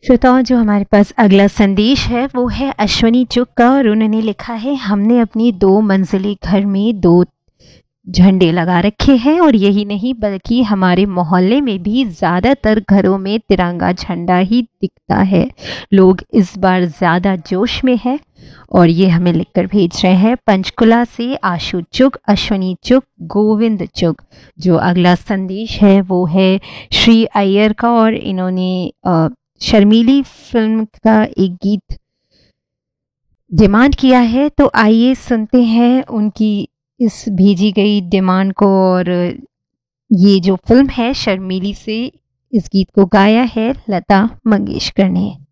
श्रोताओं, जो हमारे पास अगला संदेश है वो है अश्वनी चुग का, और उन्होंने लिखा है, हमने अपनी 2 मंजिली घर में 2 झंडे लगा रखे हैं, और यही नहीं बल्कि हमारे मोहल्ले में भी ज़्यादातर घरों में तिरंगा झंडा ही दिखता है। लोग इस बार ज़्यादा जोश में है। और ये हमें लिखकर भेज रहे हैं पंचकुला से आशु चुग, अश्वनी चुग, गोविंद चुग। जो अगला संदेश है वो है श्री अय्यर का, और इन्होंने शर्मीली फिल्म का एक गीत डिमांड किया है। तो आइए सुनते हैं उनकी इस भेजी गई डिमांड को। और ये जो फिल्म है शर्मीली से, इस गीत को गाया है लता मंगेशकर ने।